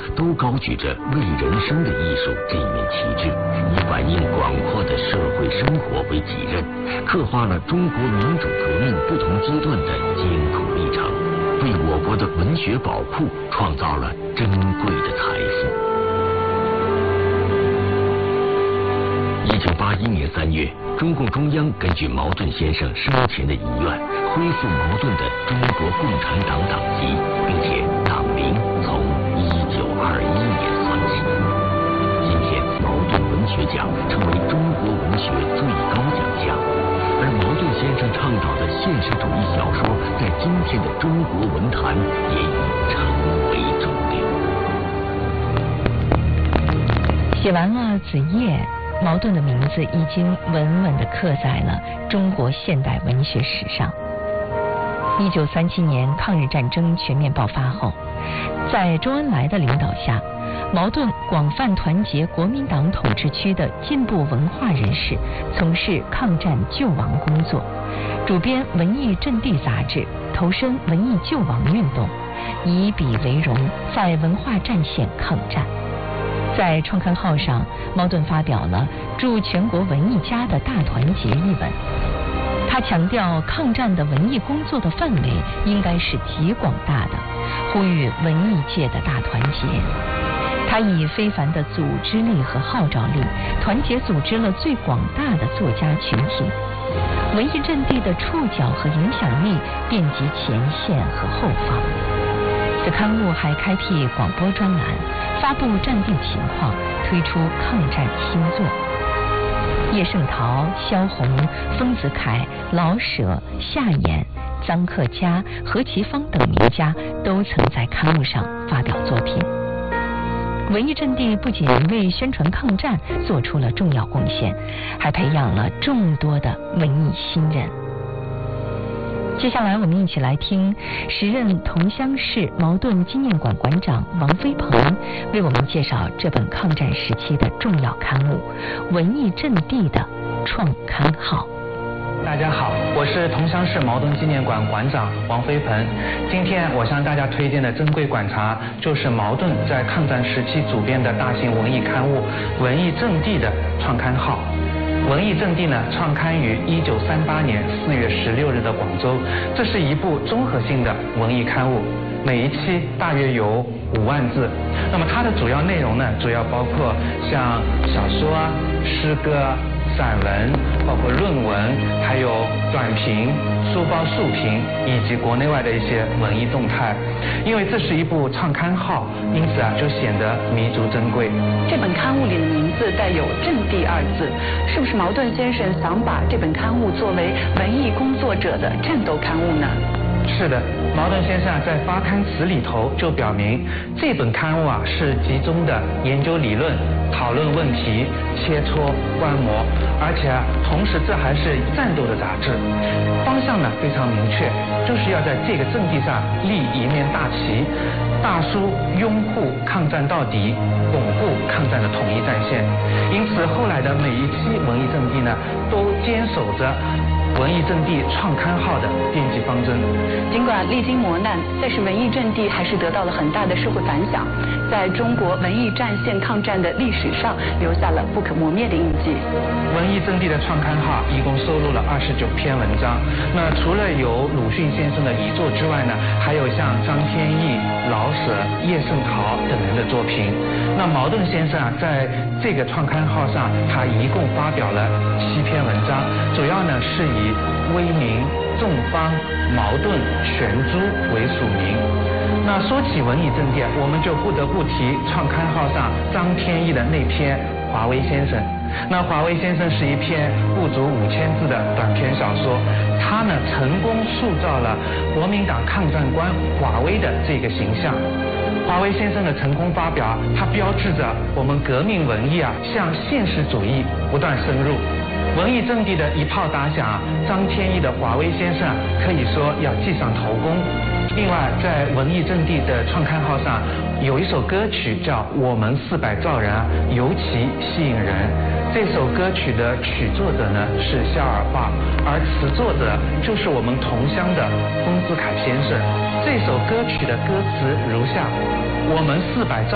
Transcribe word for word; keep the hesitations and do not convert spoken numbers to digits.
都高举着为人生的艺术这一面旗帜，以反映广阔的社会生活为己任，刻画了中国民主革命不同阶段的艰苦历程，为我国的文学宝库创造了珍贵的财富。一九八一年三月，中共中央根据茅盾先生生前的遗愿，恢复茅盾的中国共产党党籍，并且党名从一九二一年算起。今天，茅盾文学奖成为中国文学最高奖项，而茅盾先生倡导的现实主义小说，在今天的中国文坛也已成为主流。 写完了子夜，茅盾的名字已经稳稳地刻在了中国现代文学史上。一九三七年抗日战争全面爆发后，在周恩来的领导下，茅盾广泛团结国民党统治区的进步文化人士，从事抗战救亡工作，主编《文艺阵地》杂志，投身文艺救亡运动，以笔为荣，在文化战线抗战。在创刊号上，茅盾发表了《祝全国文艺家的大团结》一文。他强调抗战的文艺工作的范围应该是极广大的，呼吁文艺界的大团结。他以非凡的组织力和号召力，团结组织了最广大的作家群体。文艺阵地的触角和影响力遍及前线和后方。此刊物还开辟广播专栏，发布战地情况，推出抗战新作。叶圣陶、萧红、丰子恺、老舍、夏衍、臧克家、何其芳等名家都曾在刊物上发表作品。文艺阵地不仅为宣传抗战做出了重要贡献，还培养了众多的文艺新人。接下来我们一起来听时任同乡市茅盾纪念馆馆长王飞鹏为我们介绍这本抗战时期的重要刊物《文艺阵地》的创刊号。 大家好，我是同乡市茅盾纪念馆馆长王飞鹏。今天我向大家推荐的珍贵馆藏，就是茅盾在抗战时期主编的大型文艺刊物《文艺阵地》的创刊号。文艺阵地呢，创刊于一九三八年四月十六日的广州。这是一部综合性的文艺刊物，每一期大约有五万字。那么它的主要内容呢，主要包括像小说啊、诗歌啊、散文，包括论文，还有短评、书报速评，以及国内外的一些文艺动态。因为这是一部创刊号，因此啊，就显得弥足珍贵。 这本刊物里的名字带有“阵地”二字，是不是茅盾先生想把这本刊物作为文艺工作者的战斗刊物呢？ 是的，茅盾先生在发刊词里头就表明，这本刊物啊是集中的研究理论、讨论问题、切磋观摩，而且啊，同时这还是战斗的杂志，方向呢非常明确，就是要在这个阵地上立一面大旗，大书拥护抗战到底，巩固抗战的统一战线。因此后来的每一期文艺阵地呢，都坚守着文艺阵地创刊号的编辑方针。 尽管历经磨难，但是文艺阵地还是得到了很大的社会反响，在中国文艺战线抗战的历史上留下了不可磨灭的印记。 文艺阵地的创刊号一共收录了二十九篇文章。那除了有鲁迅先生的遗作之外呢，还有像张天翼、老舍、叶圣陶等人的作品。那茅盾先生啊，在这个创刊号上，他一共发表了七篇文章，主要呢是以威名、众芳、茅盾、全株为署名。那说起文艺阵地，我们就不得不提创刊号上张天翼的那篇《华为先生》。那《华为先生》是一篇不足五千字的短篇小说，他呢成功塑造了国民党抗战官华为的这个形象。华为先生的成功发表，它标志着我们革命文艺啊向现实主义不断深入。文艺阵地的一炮打响，张天翼的《华为先生》可以说要记上头功。另外，在文艺阵地的创刊号上，有一首歌曲叫《我们四百兆人》，尤其吸引人。这首歌曲的曲作者呢是肖尔化，而词作者就是我们同乡的丰子恺先生。这首歌曲的歌词如下：我们四百兆